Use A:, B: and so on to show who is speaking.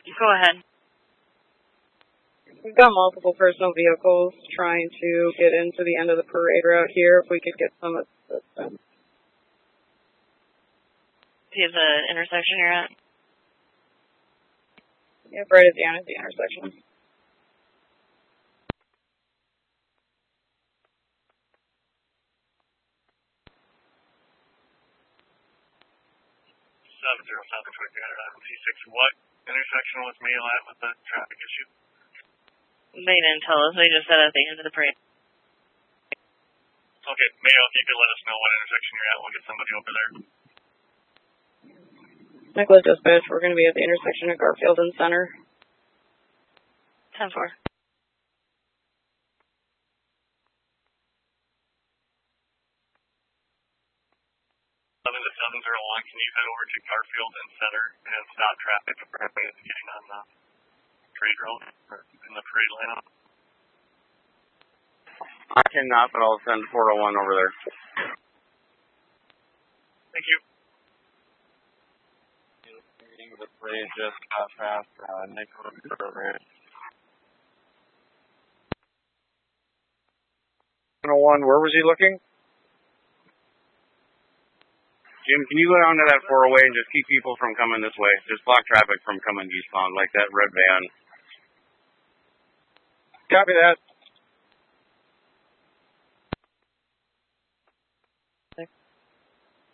A: Go ahead.
B: We've got multiple personal vehicles trying to get into the end of the parade route here. If we could get some assistance.
A: See the intersection you're at?
B: Yep, right at the end of the intersection.
C: C6. What intersection was Mayo at with the traffic issue?
A: They didn't tell us. They just said at the end of the parade.
C: Okay, Mayo, if you could let us know what intersection you're at, we'll get somebody over there.
B: Nicholas Dispatch, we're going to be at the intersection of Garfield and Center.
A: 10-4.
C: 7-701, can you head over to Garfield and Center and stop traffic if traffic is getting on the parade road or in the parade lane?
D: I cannot, but I'll send 401 over there.
C: Thank you.
D: The parade just got past Nicholas Dispatch. 101, where was he looking? Jim, can you go down to that 408 and just keep people from coming this way? Just block traffic from coming eastbound, like that red van.
E: Copy that.